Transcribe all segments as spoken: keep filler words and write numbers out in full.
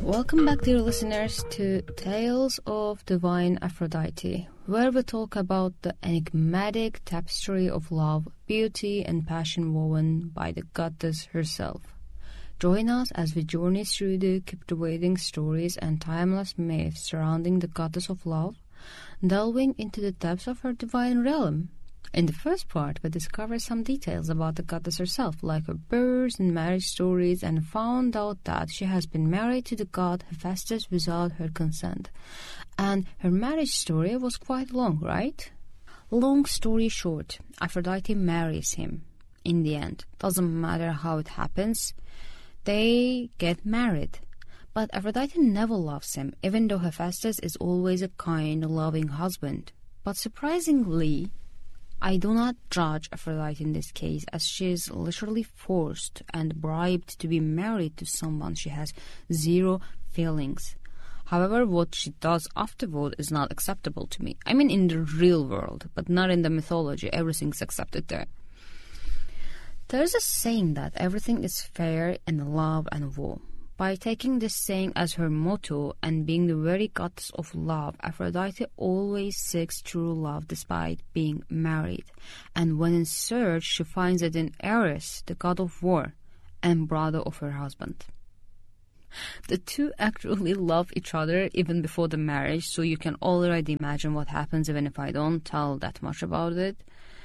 Welcome back, dear listeners, to Tales of Divine Aphrodite, where we talk about the enigmatic tapestry of love, beauty, and passion woven by the goddess herself. Join us as we journey through the captivating stories and timeless myths surrounding the goddess of love, delving into the depths of her divine realm. In the first part, we discovered some details about the goddess herself, like her birth and marriage stories, and found out that she has been married to the god Hephaestus without her consent. And her marriage story was quite long, right? Long story short, Aphrodite marries him. In the end, doesn't matter how it happens, they get married. But Aphrodite never loves him, even though Hephaestus is always a kind, loving husband. But surprisingly, I do not judge Aphrodite in this case, as she is literally forced and bribed to be married to someone she has zero feelings. However, what she does afterward is not acceptable to me. I mean in the real world, but not in the mythology. Everything's accepted there. There's a saying that everything is fair in love and war. By taking this saying as her motto and being the very goddess of love, Aphrodite always seeks true love despite being married. And when in search, she finds it in Ares, the god of war, and brother of her husband. The two actually love each other even before the marriage, so you can already imagine what happens even if I don't tell that much about it.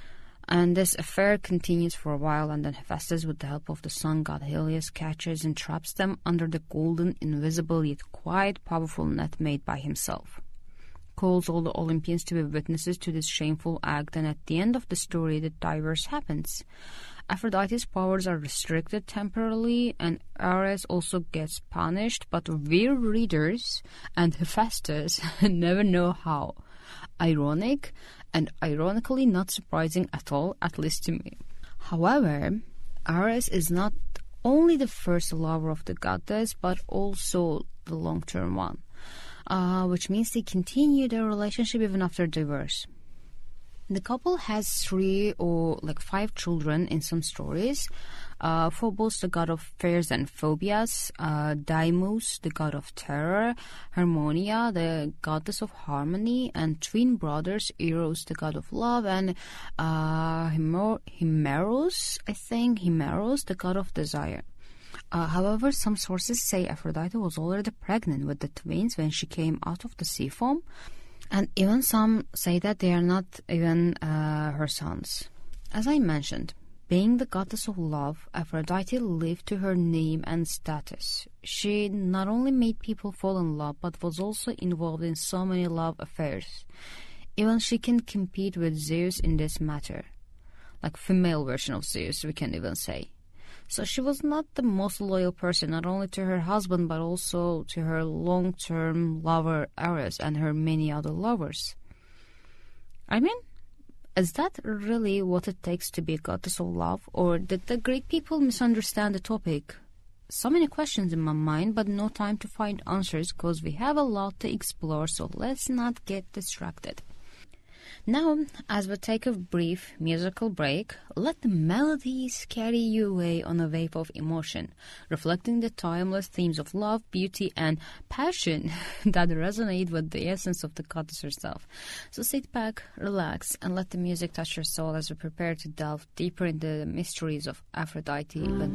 And this affair continues for a while, and then Hephaestus, with the help of the sun god Helios, catches and traps them under the golden, invisible, yet quite powerful net made by himself. Calls all the Olympians to be witnesses to this shameful act, and at the end of the story, the diverse happens. Aphrodite's powers are restricted temporarily, and Ares also gets punished, but we readers and Hephaestus never know how. Ironic, and ironically not surprising at all, at least to me. However, Ares is not only the first lover of the goddess, but also the long-term one, uh, which means they continue their relationship even after divorce. The couple has three or like five children in some stories. Uh, Phobos, the god of fears and phobias, uh, Deimos, the god of terror, Harmonia, the goddess of harmony, and twin brothers, Eros, the god of love, and uh, Himer- Himeros, I think, Himeros, the god of desire. Uh, however, some sources say Aphrodite was already pregnant with the twins when she came out of the sea foam. And even some say that they are not even uh, her sons. As I mentioned, being the goddess of love, Aphrodite lived to her name and status. She not only made people fall in love, but was also involved in so many love affairs. Even she can compete with Zeus in this matter. Like female version of Zeus, we can even say. So she was not the most loyal person, not only to her husband, but also to her long-term lover Ares and her many other lovers. I mean, is that really what it takes to be a goddess of love? Or did the Greek people misunderstand the topic? So many questions in my mind, but no time to find answers because we have a lot to explore, so let's not get distracted. Now, as we take a brief musical break, let the melodies carry you away on a wave of emotion, reflecting the timeless themes of love, beauty, and passion that resonate with the essence of the goddess herself. So sit back, relax, and let the music touch your soul as we prepare to delve deeper into the mysteries of Aphrodite even